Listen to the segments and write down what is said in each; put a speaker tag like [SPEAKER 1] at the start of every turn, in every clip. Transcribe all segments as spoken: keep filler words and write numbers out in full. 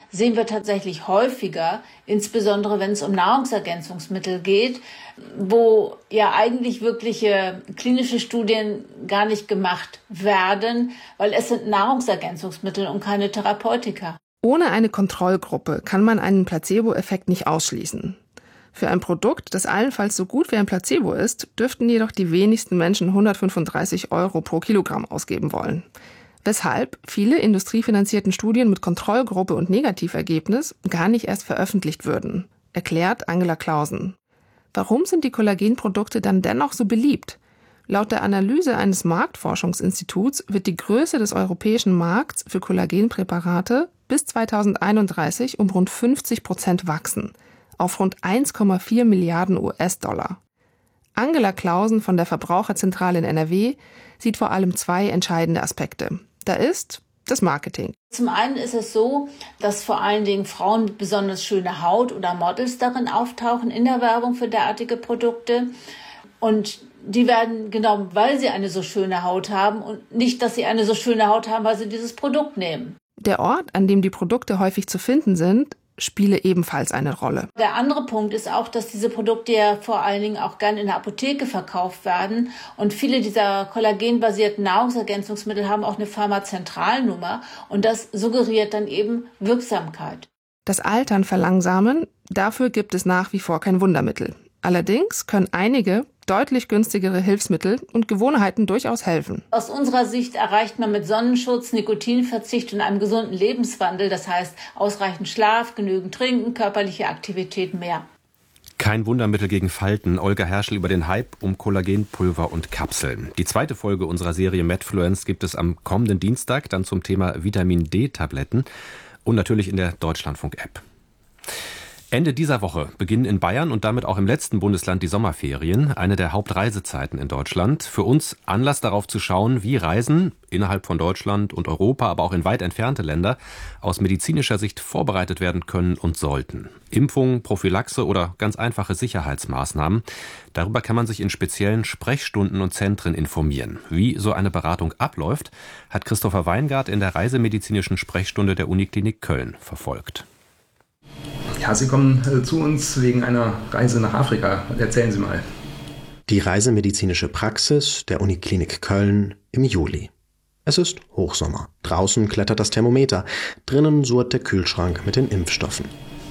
[SPEAKER 1] sehen wir tatsächlich häufiger, insbesondere wenn es um Nahrungsergänzungsmittel geht, wo ja eigentlich wirkliche klinische Studien gar nicht gemacht werden, weil es sind Nahrungsergänzungsmittel und keine Therapeutika.
[SPEAKER 2] Ohne eine Kontrollgruppe kann man einen Placebo-Effekt nicht ausschließen. Für ein Produkt, das allenfalls so gut wie ein Placebo ist, dürften jedoch die wenigsten Menschen hundertfünfunddreißig Euro pro Kilogramm ausgeben wollen. Weshalb viele industriefinanzierten Studien mit Kontrollgruppe und Negativergebnis gar nicht erst veröffentlicht würden, erklärt Angela Clausen. Warum sind die Kollagenprodukte dann dennoch so beliebt? Laut der Analyse eines Marktforschungsinstituts wird die Größe des europäischen Markts für Kollagenpräparate bis zweitausendeinunddreißig um rund fünfzig Prozent wachsen, auf rund eins Komma vier Milliarden U S-Dollar. Angela Clausen von der Verbraucherzentrale in N R W sieht vor allem zwei entscheidende Aspekte. Da ist das Marketing.
[SPEAKER 1] Zum einen ist es so, dass vor allen Dingen Frauen mit besonders schöner Haut oder Models darin auftauchen in der Werbung für derartige Produkte. Und die werden genommen, weil sie eine so schöne Haut haben und nicht, dass sie eine so schöne Haut haben, weil sie dieses Produkt nehmen.
[SPEAKER 2] Der Ort, an dem die Produkte häufig zu finden sind, spiele ebenfalls eine Rolle.
[SPEAKER 1] Der andere Punkt ist auch, dass diese Produkte ja vor allen Dingen auch gern in der Apotheke verkauft werden. Und viele dieser kollagenbasierten Nahrungsergänzungsmittel haben auch eine Pharmazentralnummer. Und das suggeriert dann eben Wirksamkeit.
[SPEAKER 2] Das Altern verlangsamen, dafür gibt es nach wie vor kein Wundermittel. Allerdings können einige deutlich günstigere Hilfsmittel und Gewohnheiten durchaus helfen.
[SPEAKER 1] Aus unserer Sicht erreicht man mit Sonnenschutz, Nikotinverzicht und einem gesunden Lebenswandel, das heißt ausreichend Schlaf, genügend Trinken, körperliche Aktivität mehr.
[SPEAKER 3] Kein Wundermittel gegen Falten. Olga Herschel über den Hype um Kollagenpulver und Kapseln. Die zweite Folge unserer Serie Medfluence gibt es am kommenden Dienstag, dann zum Thema Vitamin-D-Tabletten und natürlich in der Deutschlandfunk-App. Ende dieser Woche beginnen in Bayern und damit auch im letzten Bundesland die Sommerferien, eine der Hauptreisezeiten in Deutschland. Für uns Anlass darauf zu schauen, wie Reisen innerhalb von Deutschland und Europa, aber auch in weit entfernte Länder aus medizinischer Sicht vorbereitet werden können und sollten. Impfung, Prophylaxe oder ganz einfache Sicherheitsmaßnahmen. Darüber kann man sich in speziellen Sprechstunden und Zentren informieren. Wie so eine Beratung abläuft, hat Christopher Weingart in der reisemedizinischen Sprechstunde der Uniklinik Köln verfolgt.
[SPEAKER 4] Ja, Sie kommen äh, zu uns wegen einer Reise nach Afrika. Erzählen Sie mal.
[SPEAKER 5] Die reisemedizinische Praxis der Uniklinik Köln im Juli. Es ist Hochsommer. Draußen klettert das Thermometer. Drinnen surrt der Kühlschrank mit den Impfstoffen.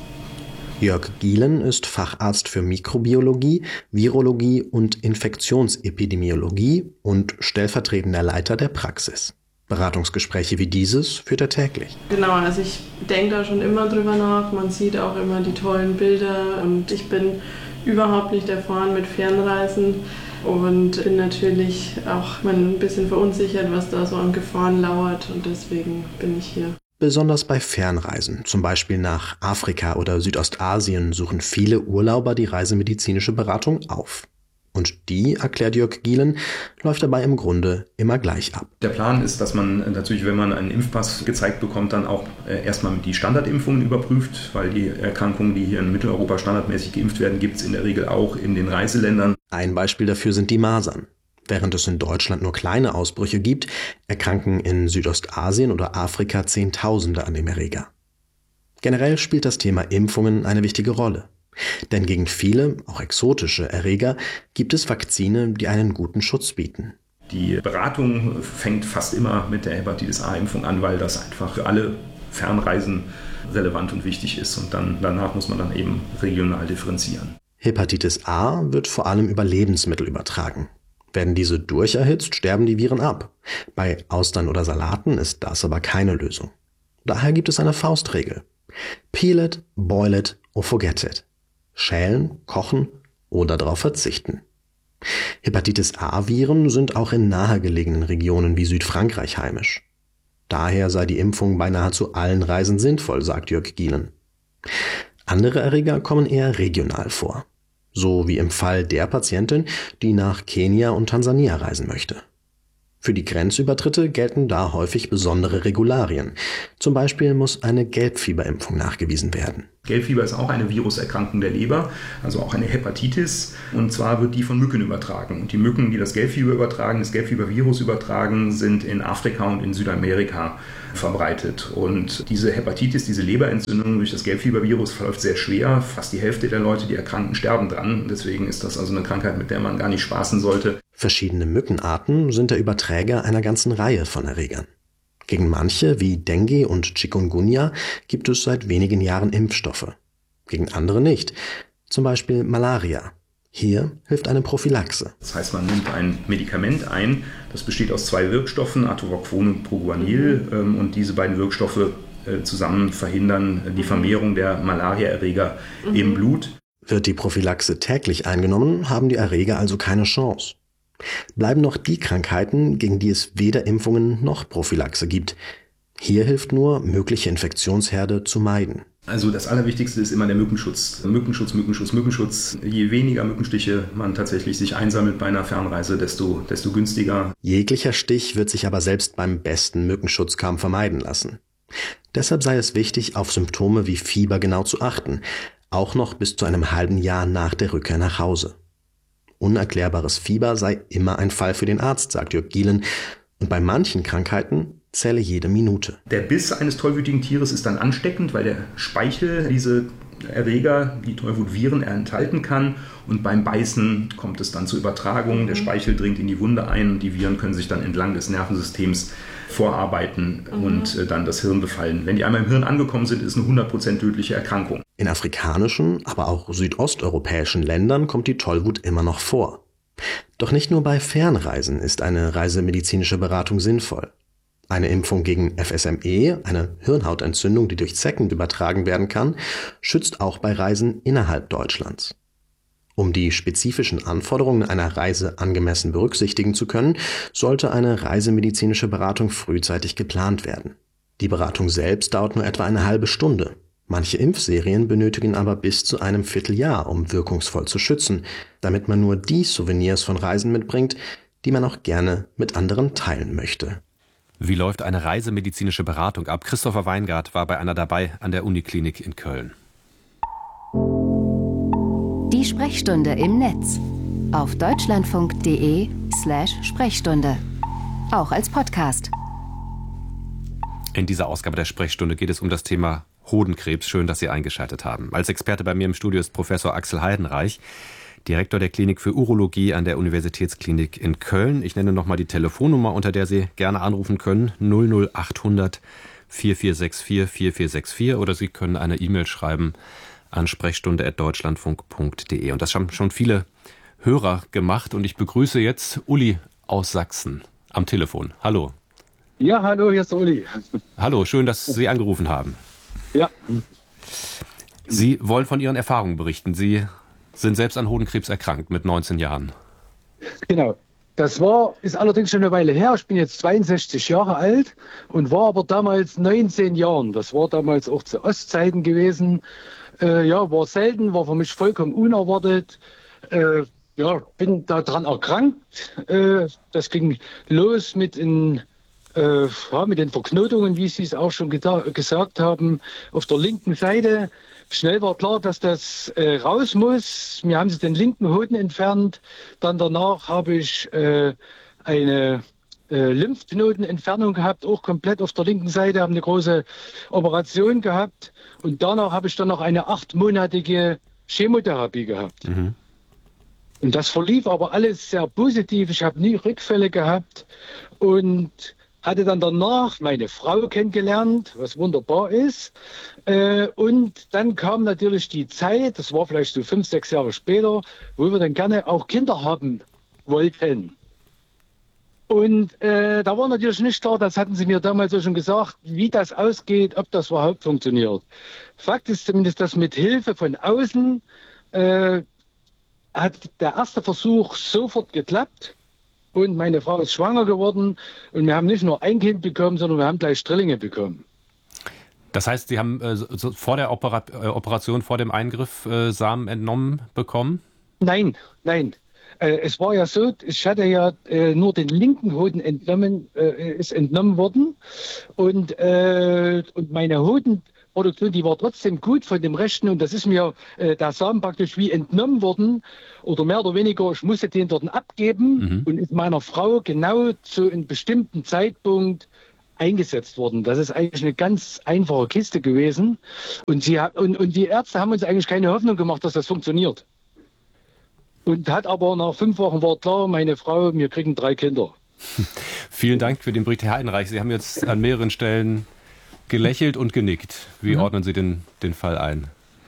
[SPEAKER 5] Jörg Gielen ist Facharzt für Mikrobiologie, Virologie und Infektionsepidemiologie und stellvertretender Leiter der Praxis. Beratungsgespräche wie dieses führt er täglich.
[SPEAKER 6] Genau, also ich denke da schon immer drüber nach. Man sieht auch immer die tollen Bilder und ich bin überhaupt nicht erfahren mit Fernreisen und bin natürlich auch mal ein bisschen verunsichert, was da so an Gefahren lauert und deswegen bin ich hier.
[SPEAKER 5] Besonders bei Fernreisen, zum Beispiel nach Afrika oder Südostasien, suchen viele Urlauber die reisemedizinische Beratung auf. Und die, erklärt Jörg Gielen, läuft dabei im Grunde immer gleich ab.
[SPEAKER 4] Der Plan ist, dass man natürlich, wenn man einen Impfpass gezeigt bekommt, dann auch erstmal die Standardimpfungen überprüft, weil die Erkrankungen, die hier in Mitteleuropa standardmäßig geimpft werden, gibt es in der Regel auch in den Reiseländern.
[SPEAKER 5] Ein Beispiel dafür sind die Masern. Während es in Deutschland nur kleine Ausbrüche gibt, erkranken in Südostasien oder Afrika Zehntausende an dem Erreger. Generell spielt das Thema Impfungen eine wichtige Rolle. Denn gegen viele, auch exotische Erreger, gibt es Vakzine, die einen guten Schutz bieten.
[SPEAKER 4] Die Beratung fängt fast immer mit der Hepatitis-A-Impfung an, weil das einfach für alle Fernreisen relevant und wichtig ist. Und dann, danach muss man dann eben regional differenzieren.
[SPEAKER 5] Hepatitis A wird vor allem über Lebensmittel übertragen. Werden diese durcherhitzt, sterben die Viren ab. Bei Austern oder Salaten ist das aber keine Lösung. Daher gibt es eine Faustregel. Peel it, boil it or forget it. Schälen, kochen oder darauf verzichten. Hepatitis-A-Viren sind auch in nahegelegenen Regionen wie Südfrankreich heimisch. Daher sei die Impfung bei nahezu allen Reisen sinnvoll, sagt Jörg Gielen. Andere Erreger kommen eher regional vor. So wie im Fall der Patientin, die nach Kenia und Tansania reisen möchte. Für die Grenzübertritte gelten da häufig besondere Regularien. Zum Beispiel muss eine Gelbfieberimpfung nachgewiesen werden.
[SPEAKER 4] Gelbfieber ist auch eine Viruserkrankung der Leber, also auch eine Hepatitis. Und zwar wird die von Mücken übertragen. Und die Mücken, die das Gelbfieber übertragen, das Gelbfiebervirus übertragen, sind in Afrika und in Südamerika verbreitet. Und diese Hepatitis, diese Leberentzündung durch das Gelbfiebervirus verläuft sehr schwer. Fast die Hälfte der Leute, die erkranken, sterben dran. Deswegen ist das also eine Krankheit, mit der man gar nicht spaßen sollte.
[SPEAKER 5] Verschiedene Mückenarten sind der Überträger einer ganzen Reihe von Erregern. Gegen manche, wie Dengue und Chikungunya, gibt es seit wenigen Jahren Impfstoffe. Gegen andere nicht, zum Beispiel Malaria. Hier hilft eine Prophylaxe.
[SPEAKER 4] Das heißt, man nimmt ein Medikament ein, das besteht aus zwei Wirkstoffen, Atovaquon und Proguanil. Mhm. Und diese beiden Wirkstoffe zusammen verhindern die Vermehrung der Malariaerreger mhm. im Blut.
[SPEAKER 5] Wird die Prophylaxe täglich eingenommen, haben die Erreger also keine Chance. Bleiben noch die Krankheiten, gegen die es weder Impfungen noch Prophylaxe gibt. Hier hilft nur, mögliche Infektionsherde zu meiden.
[SPEAKER 4] Also das Allerwichtigste ist immer der Mückenschutz. Mückenschutz, Mückenschutz, Mückenschutz. Je weniger Mückenstiche man tatsächlich sich einsammelt bei einer Fernreise, desto, desto günstiger.
[SPEAKER 5] Jeglicher Stich wird sich aber selbst beim besten Mückenschutz kaum vermeiden lassen. Deshalb sei es wichtig, auf Symptome wie Fieber genau zu achten, auch noch bis zu einem halben Jahr nach der Rückkehr nach Hause. Unerklärbares Fieber sei immer ein Fall für den Arzt, sagt Jörg Gielen. Und bei manchen Krankheiten zähle jede Minute.
[SPEAKER 4] Der Biss eines tollwütigen Tieres ist dann ansteckend, weil der Speichel diese Erreger, die Tollwutviren, enthalten kann. Und beim Beißen kommt es dann zur Übertragung. Der Speichel dringt in die Wunde ein und die Viren können sich dann entlang des Nervensystems vorarbeiten mhm. und äh, dann das Hirn befallen. Wenn die einmal im Hirn angekommen sind, ist eine hundert Prozent tödliche Erkrankung.
[SPEAKER 5] In afrikanischen, aber auch südosteuropäischen Ländern kommt die Tollwut immer noch vor. Doch nicht nur bei Fernreisen ist eine reisemedizinische Beratung sinnvoll. Eine Impfung gegen F S M E, eine Hirnhautentzündung, die durch Zecken übertragen werden kann, schützt auch bei Reisen innerhalb Deutschlands. Um die spezifischen Anforderungen einer Reise angemessen berücksichtigen zu können, sollte eine reisemedizinische Beratung frühzeitig geplant werden. Die Beratung selbst dauert nur etwa eine halbe Stunde. Manche Impfserien benötigen aber bis zu einem Vierteljahr, um wirkungsvoll zu schützen, damit man nur die Souvenirs von Reisen mitbringt, die man auch gerne mit anderen teilen möchte.
[SPEAKER 3] Wie läuft eine reisemedizinische Beratung ab? Christopher Weingart war bei einer dabei an der Uniklinik in Köln.
[SPEAKER 7] Die Sprechstunde im Netz auf deutschlandfunk.de slash Sprechstunde. Auch als Podcast.
[SPEAKER 3] In dieser Ausgabe der Sprechstunde geht es um das Thema Hodenkrebs. Schön, dass Sie eingeschaltet haben. Als Experte bei mir im Studio ist Professor Axel Heidenreich, Direktor der Klinik für Urologie an der Universitätsklinik in Köln. Ich nenne nochmal die Telefonnummer, unter der Sie gerne anrufen können. null null achthundert vierundvierzig vierundvierzig vierundvierzig oder Sie können eine E-Mail schreiben an sprechstunde at deutschlandfunk punkt de. Und das haben schon viele Hörer gemacht. Und ich begrüße jetzt Uli aus Sachsen am Telefon. Hallo.
[SPEAKER 8] Ja, hallo, hier ist Uli.
[SPEAKER 3] Hallo, schön, dass Sie angerufen haben.
[SPEAKER 8] Ja.
[SPEAKER 3] Sie wollen von Ihren Erfahrungen berichten. Sie sind selbst an Hodenkrebs erkrankt mit neunzehn Jahren.
[SPEAKER 8] Genau. Das war, ist allerdings schon eine Weile her. Ich bin jetzt zweiundsechzig Jahre alt und war aber damals neunzehn Jahren. Das war damals auch zu Ostzeiten gewesen. Äh, ja, war selten, war für mich vollkommen unerwartet. Äh, ja, bin daran erkrankt. Äh, das ging los mit in Äh, ja, mit den Verknotungen, wie Sie es auch schon geda- gesagt haben, auf der linken Seite. Schnell war klar, dass das äh, raus muss. Mir haben sie den linken Hoden entfernt. Dann danach habe ich äh, eine äh, Lymphknotenentfernung gehabt, auch komplett auf der linken Seite, habe eine große Operation gehabt. Und danach habe ich dann noch eine achtmonatige Chemotherapie gehabt. Mhm. Und das verlief aber alles sehr positiv. Ich habe nie Rückfälle gehabt und hatte dann danach meine Frau kennengelernt, was wunderbar ist. Äh, und dann kam natürlich die Zeit, das war vielleicht so fünf, sechs Jahre später, wo wir dann gerne auch Kinder haben wollten. Und äh, da war natürlich nicht klar, das hatten sie mir damals auch schon gesagt, wie das ausgeht, ob das überhaupt funktioniert. Fakt ist zumindest, dass mit Hilfe von außen äh, hat der erste Versuch sofort geklappt. Und meine Frau ist schwanger geworden und wir haben nicht nur ein Kind bekommen, sondern wir haben gleich Drillinge bekommen.
[SPEAKER 3] Das heißt, Sie haben äh, so vor der Opera- äh, Operation, vor dem Eingriff äh, Samen entnommen bekommen?
[SPEAKER 8] Nein, nein. Äh, es war ja so, ich hatte ja äh, nur den linken Hoden entnommen, äh, ist entnommen worden und, äh, und meine Hodenproduktion, die war trotzdem gut von dem rechten und das ist mir äh, der Samen praktisch wie entnommen worden oder mehr oder weniger, ich musste den dort abgeben mhm. und ist meiner Frau genau zu einem bestimmten Zeitpunkt eingesetzt worden. Das ist eigentlich eine ganz einfache Kiste gewesen und, sie, und, und die Ärzte haben uns eigentlich keine Hoffnung gemacht, dass das funktioniert. Und hat aber nach fünf Wochen war klar, meine Frau, wir kriegen drei Kinder.
[SPEAKER 3] Vielen Dank für den Bericht, Herr Heidenreich. Sie haben jetzt an mehreren Stellen gelächelt und genickt. Wie mhm. ordnen Sie den, den Fall ein?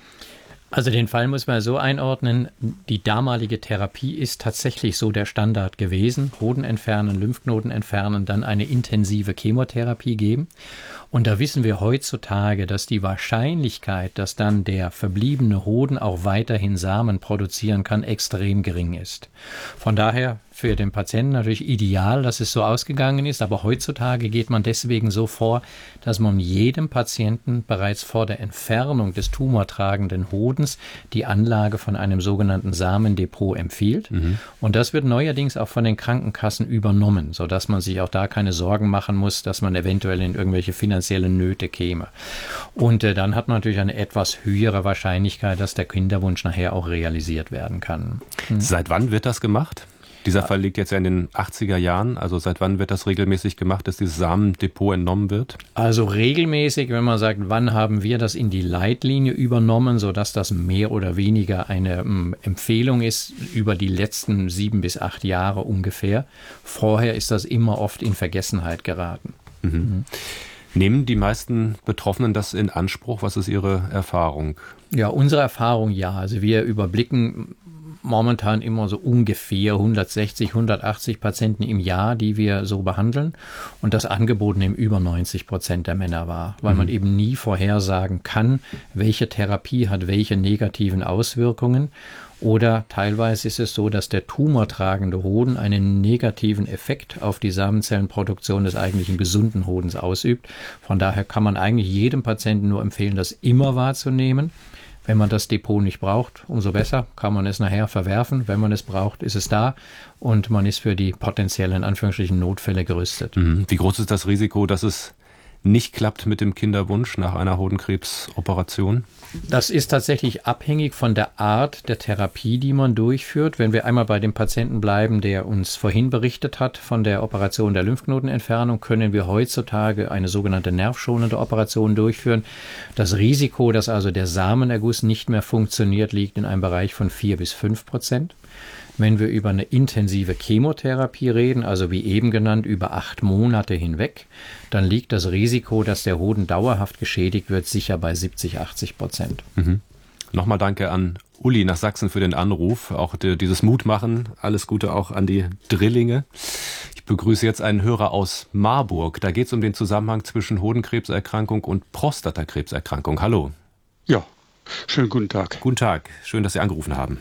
[SPEAKER 9] Also den Fall muss man so einordnen, die damalige Therapie ist tatsächlich so der Standard gewesen. Hoden entfernen, Lymphknoten entfernen, dann eine intensive Chemotherapie geben. Und da wissen wir heutzutage, dass die Wahrscheinlichkeit, dass dann der verbliebene Hoden auch weiterhin Samen produzieren kann, extrem gering ist. Von daher für den Patienten natürlich ideal, dass es so ausgegangen ist, aber heutzutage geht man deswegen so vor, dass man jedem Patienten bereits vor der Entfernung des tumortragenden Hodens die Anlage von einem sogenannten Samendepot empfiehlt. Mhm. Und das wird neuerdings auch von den Krankenkassen übernommen, sodass man sich auch da keine Sorgen machen muss, dass man eventuell in irgendwelche finanziellen Nöte käme. Und äh, dann hat man natürlich eine etwas höhere Wahrscheinlichkeit, dass der Kinderwunsch nachher auch realisiert werden kann. Mhm.
[SPEAKER 3] Seit wann wird das gemacht? Dieser Fall liegt jetzt ja in den achtziger Jahren. Also seit wann wird das regelmäßig gemacht, dass dieses Samendepot entnommen wird?
[SPEAKER 9] Also regelmäßig, wenn man sagt, wann haben wir das in die Leitlinie übernommen, sodass das mehr oder weniger eine ähm, Empfehlung ist über die letzten sieben bis acht Jahre ungefähr. Vorher ist das immer oft in Vergessenheit geraten. Mhm. Mhm.
[SPEAKER 3] Nehmen die meisten Betroffenen das in Anspruch? Was ist Ihre Erfahrung?
[SPEAKER 9] Ja, unsere Erfahrung ja. Also wir überblicken momentan immer so ungefähr hundertsechzig, hundertachtzig Patienten im Jahr, die wir so behandeln. Und das Angebot nehmen über neunzig Prozent der Männer wahr, weil man eben nie vorhersagen kann, welche Therapie hat welche negativen Auswirkungen. Oder teilweise ist es so, dass der tumortragende Hoden einen negativen Effekt auf die Samenzellenproduktion des eigentlichen gesunden Hodens ausübt. Von daher kann man eigentlich jedem Patienten nur empfehlen, das immer wahrzunehmen. Wenn man das Depot nicht braucht, umso besser, kann man es nachher verwerfen. Wenn man es braucht, ist es da und man ist für die potenziellen, in Anführungsstrichen, Notfälle gerüstet.
[SPEAKER 3] Mhm. Wie groß ist das Risiko, dass es nicht klappt mit dem Kinderwunsch nach einer Hodenkrebsoperation?
[SPEAKER 9] Das ist tatsächlich abhängig von der Art der Therapie, die man durchführt. Wenn wir einmal bei dem Patienten bleiben, der uns vorhin berichtet hat von der Operation der Lymphknotenentfernung, können wir heutzutage eine sogenannte nervschonende Operation durchführen. Das Risiko, dass also der Samenerguss nicht mehr funktioniert, liegt in einem Bereich von vier bis fünf Prozent. Wenn wir über eine intensive Chemotherapie reden, also wie eben genannt, über acht Monate hinweg, dann liegt das Risiko, dass der Hoden dauerhaft geschädigt wird, sicher bei siebzig, achtzig Prozent.
[SPEAKER 3] Mhm. Nochmal danke an Uli nach Sachsen für den Anruf, auch die, dieses Mutmachen. Alles Gute auch an die Drillinge. Ich begrüße jetzt einen Hörer aus Marburg. Da geht es um den Zusammenhang zwischen Hodenkrebserkrankung und Prostatakrebserkrankung. Hallo.
[SPEAKER 10] Ja, schönen guten Tag.
[SPEAKER 3] Guten Tag, schön, dass Sie angerufen haben.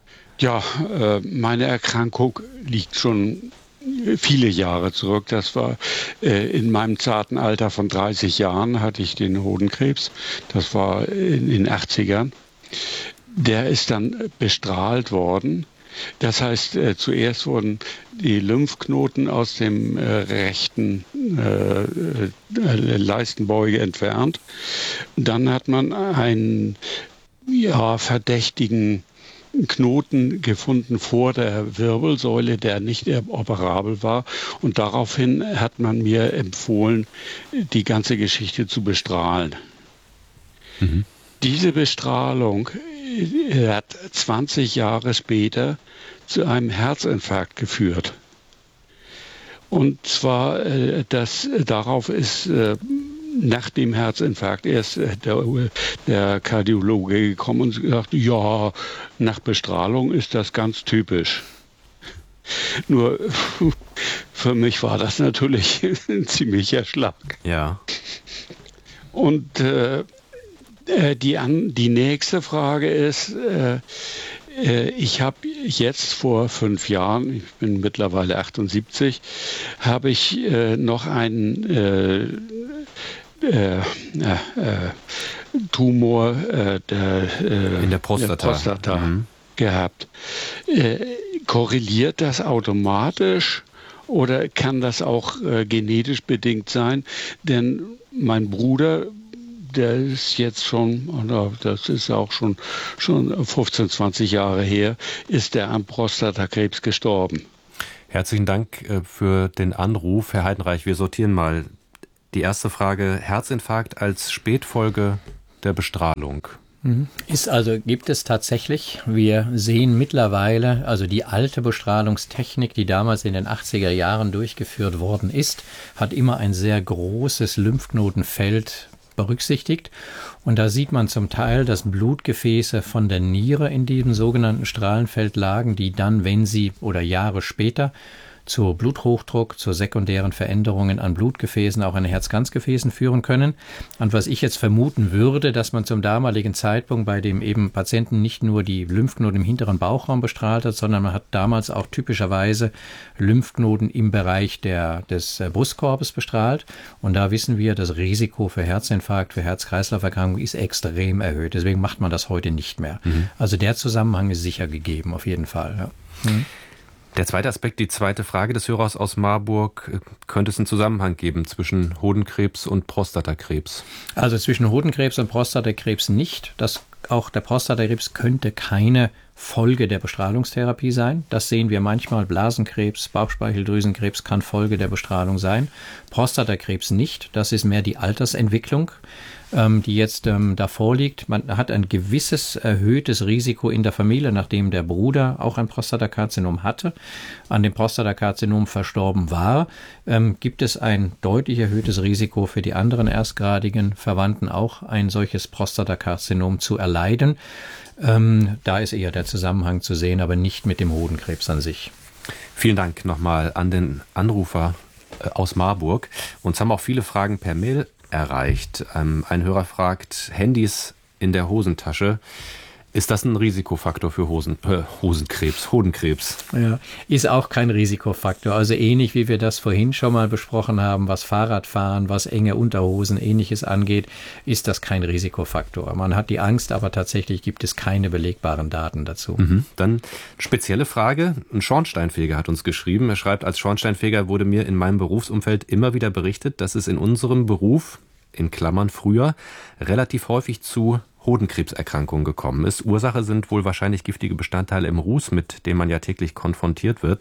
[SPEAKER 10] Ja, äh, meine Erkrankung liegt schon viele Jahre zurück. Das war äh, in meinem zarten Alter von dreißig Jahren hatte ich den Hodenkrebs. Das war in den achtzigern. Der ist dann bestrahlt worden. Das heißt, äh, zuerst wurden die Lymphknoten aus dem äh, rechten äh, äh, Leistenbeuge entfernt. Dann hat man einen ja, verdächtigen Knoten gefunden vor der Wirbelsäule, der nicht operabel war. Und daraufhin hat man mir empfohlen, die ganze Geschichte zu bestrahlen. Mhm. Diese Bestrahlung hat zwanzig Jahre später zu einem Herzinfarkt geführt. Und zwar, das, darauf ist nach dem Herzinfarkt erst der, der Kardiologe gekommen und gesagt, ja, nach Bestrahlung ist das ganz typisch. Nur für mich war das natürlich ein ziemlicher Schlag.
[SPEAKER 3] Ja.
[SPEAKER 10] Und äh, die, an, die nächste Frage ist, äh, ich habe jetzt vor fünf Jahren, ich bin mittlerweile achtundsiebzig, habe ich äh, noch einen äh, Äh, äh, Tumor äh, der, äh,
[SPEAKER 3] in der Prostata,
[SPEAKER 10] der Prostata mhm. gehabt. Äh, korreliert das automatisch oder kann das auch äh, genetisch bedingt sein? Denn mein Bruder, der ist jetzt schon, oder das ist auch schon, schon fünfzehn, zwanzig Jahre her, ist der an Prostatakrebs gestorben.
[SPEAKER 3] Herzlichen Dank für den Anruf, Herr Heidenreich. Wir sortieren mal die erste Frage. Herzinfarkt als Spätfolge der Bestrahlung.
[SPEAKER 9] Ist also, gibt es tatsächlich. Wir sehen mittlerweile, also die alte Bestrahlungstechnik, die damals in den achtziger Jahren durchgeführt worden ist, hat immer ein sehr großes Lymphknotenfeld berücksichtigt. Und da sieht man zum Teil, dass Blutgefäße von der Niere in diesem sogenannten Strahlenfeld lagen, die dann, wenn sie oder Jahre später zu Bluthochdruck, zu sekundären Veränderungen an Blutgefäßen, auch an Herz-Kranzgefäßen führen können. Und was ich jetzt vermuten würde, dass man zum damaligen Zeitpunkt bei dem eben Patienten nicht nur die Lymphknoten im hinteren Bauchraum bestrahlt hat, sondern man hat damals auch typischerweise Lymphknoten im Bereich der, des Brustkorbes bestrahlt. Und da wissen wir, das Risiko für Herzinfarkt, für Herz-Kreislauf-Erkrankung ist extrem erhöht. Deswegen macht man das heute nicht mehr. Mhm. Also der Zusammenhang ist sicher gegeben, auf jeden Fall. Ja. Mhm.
[SPEAKER 3] Der zweite Aspekt, die zweite Frage des Hörers aus Marburg. Könnte es einen Zusammenhang geben zwischen Hodenkrebs und Prostatakrebs?
[SPEAKER 9] Also zwischen Hodenkrebs und Prostatakrebs nicht. Das, auch der Prostatakrebs könnte keine Folge der Bestrahlungstherapie sein. Das sehen wir manchmal. Blasenkrebs, Bauchspeicheldrüsenkrebs kann Folge der Bestrahlung sein. Prostatakrebs nicht. Das ist mehr die Altersentwicklung, die jetzt ähm, da vorliegt. Man hat ein gewisses erhöhtes Risiko in der Familie, nachdem der Bruder auch ein Prostatakarzinom hatte, an dem Prostatakarzinom verstorben war, ähm, gibt es ein deutlich erhöhtes Risiko für die anderen erstgradigen Verwandten auch ein solches Prostatakarzinom zu erleiden. Ähm, da ist eher der Zusammenhang zu sehen, aber nicht mit dem Hodenkrebs an sich.
[SPEAKER 3] Vielen Dank nochmal an den Anrufer äh, aus Marburg. Uns haben auch viele Fragen per Mail erreicht. Ähm, ein Hörer fragt, Handys in der Hosentasche. Ist das ein Risikofaktor für Hosen, äh, Hosenkrebs, Hodenkrebs?
[SPEAKER 9] Ja, ist auch kein Risikofaktor. Also ähnlich wie wir das vorhin schon mal besprochen haben, was Fahrradfahren, was enge Unterhosen, ähnliches angeht, ist das kein Risikofaktor. Man hat die Angst, aber tatsächlich gibt es keine belegbaren Daten dazu.
[SPEAKER 3] Mhm. Dann spezielle Frage. Ein Schornsteinfeger hat uns geschrieben. Er schreibt, als Schornsteinfeger wurde mir in meinem Berufsumfeld immer wieder berichtet, dass es in unserem Beruf, in Klammern früher, relativ häufig zu Hodenkrebserkrankungen gekommen ist. Ursache sind wohl wahrscheinlich giftige Bestandteile im Ruß, mit denen man ja täglich konfrontiert wird.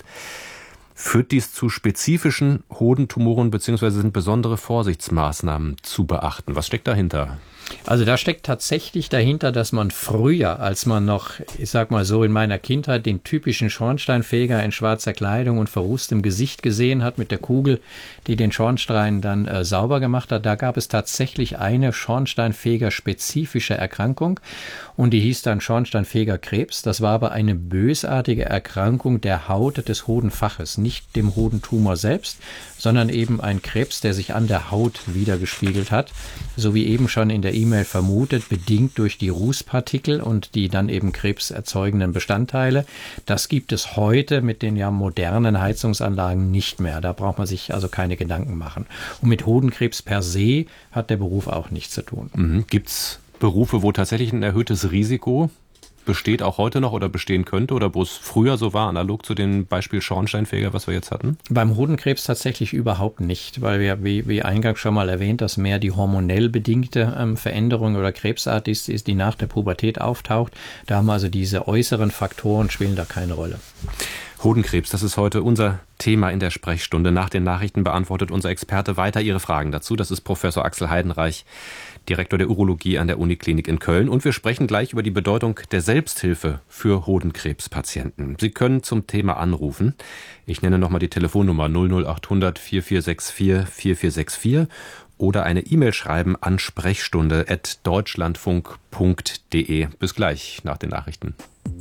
[SPEAKER 3] Führt dies zu spezifischen Hodentumoren bzw. sind besondere Vorsichtsmaßnahmen zu beachten? Was steckt dahinter?
[SPEAKER 9] Also da steckt tatsächlich dahinter, dass man früher, als man noch, ich sag mal so in meiner Kindheit, den typischen Schornsteinfeger in schwarzer Kleidung und verrußtem Gesicht gesehen hat mit der Kugel, die den Schornstein dann äh, sauber gemacht hat, da gab es tatsächlich eine Schornsteinfeger-spezifische Erkrankung und die hieß dann Schornsteinfegerkrebs. Das war aber eine bösartige Erkrankung der Haut des Hodenfaches, nicht dem Hodentumor selbst, sondern eben ein Krebs, der sich an der Haut wiedergespiegelt hat, so wie eben schon in der E-Mail vermutet, bedingt durch die Rußpartikel und die dann eben krebserzeugenden Bestandteile. Das gibt es heute mit den ja modernen Heizungsanlagen nicht mehr. Da braucht man sich also keine Gedanken machen. Und mit Hodenkrebs per se hat der Beruf auch nichts zu tun.
[SPEAKER 3] Mhm. Gibt es Berufe, wo tatsächlich ein erhöhtes Risiko besteht, auch heute noch oder bestehen könnte oder wo es früher so war, analog zu dem Beispiel Schornsteinfeger, was wir jetzt hatten?
[SPEAKER 9] Beim Hodenkrebs tatsächlich überhaupt nicht, weil wir, wie, wie eingangs schon mal erwähnt, dass mehr die hormonell bedingte ähm, Veränderung oder Krebsart ist, ist, die nach der Pubertät auftaucht. Da haben also diese äußeren Faktoren spielen da keine Rolle.
[SPEAKER 3] Hodenkrebs, das ist heute unser Thema in der Sprechstunde. Nach den Nachrichten beantwortet unser Experte weiter Ihre Fragen dazu. Das ist Professor Axel Heidenreich, Direktor der Urologie an der Uniklinik in Köln. Und wir sprechen gleich über die Bedeutung der Selbsthilfe für Hodenkrebspatienten. Sie können zum Thema anrufen. Ich nenne nochmal die Telefonnummer null null acht hundert vier vier sechs vier vier vier sechs vier oder eine E-Mail schreiben an sprechstunde at deutschlandfunk punkt de. Bis gleich nach den Nachrichten.